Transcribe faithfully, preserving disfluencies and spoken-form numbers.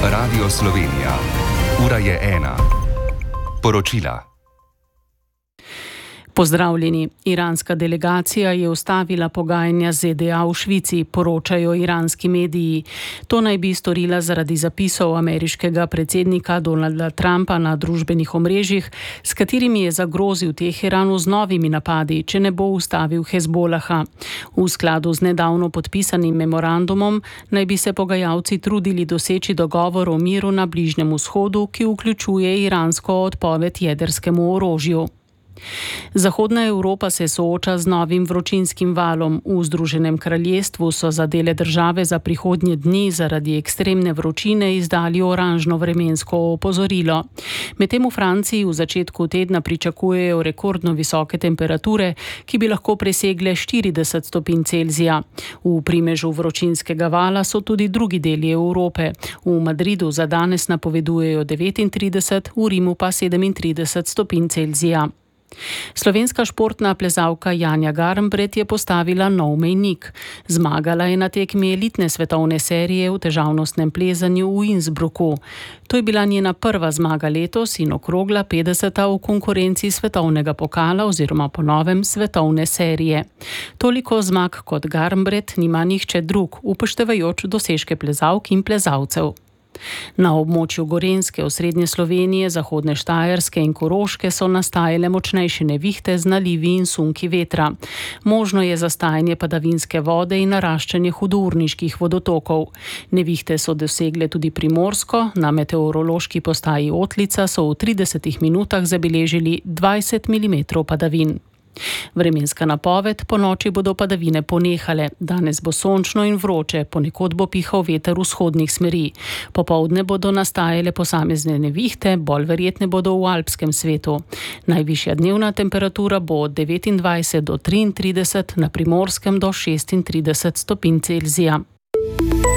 Radio Slovenija. Ura je ena. Poročila. Pozdravljeni. Iranska delegacija je ustavila pogajanja z ZDA v Švici, poročajo iranski mediji. To naj bi storila zaradi zapisov ameriškega predsednika Donalda Trumpa na družbenih omrežjih, s katerimi je zagrozil Teheranu z novimi napadi, če ne bo ustavil Hezbolaha. V skladu z nedavno podpisanim memorandumom naj bi se pogajalci trudili doseči dogovor o miru na Bližnjem vzhodu, ki vključuje iransko odpoved jedrskemu orožju. Zahodna Evropa se sooča z novim vročinskim valom. V Združenem kraljestvu so za dele države za prihodnje dni zaradi ekstremne vročine izdali oranžno vremensko opozorilo. Medtem v Franciji v začetku tedna pričakujejo rekordno visoke temperature, ki bi lahko presegle štirideset stopinj Celzija. V primežu vročinskega vala so tudi drugi deli Evrope. V Madridu za danes napovedujejo devetintrideset, v Rimu pa sedemintrideset stopinj Celzija. Slovenska športna plezalka Janja Garnbret je postavila nov mejnik. Zmagala je na tekmi elitne svetovne serije v težavnostnem plezanju v Innsbrucku. To je bila njena prva zmaga letos in okrogla petdeseta v konkurenci svetovnega pokala oziroma po novem svetovne serije. Toliko zmag kot Garnbret nima nihče drug, upoštevajoč dosežke plezalk in plezalcev. Na območju Gorenjske, osrednje Slovenije, zahodne Štajerske in Koroške so nastajale močnejše nevihte z nalivi in sunki vetra. Možno je zastajanje padavinske vode in naraščanje hudourniških vodotokov. Nevihte so dosegle tudi Primorsko, na meteorološki postaji Otlica so v tridesetih minutah zabeležili dvajset milimetrov padavin. Vremenska napoved: po noči bodo padavine ponehale. Danes bo sončno in vroče, ponekod bo pihal veter vzhodnih smeri. Popoldne bodo nastajale posamezne nevihte, bolj verjetne bodo v alpskem svetu. Najvišja dnevna temperatura bo od devetindvajset do triintrideset, na Primorskem do šestintrideset stopinj Celzija.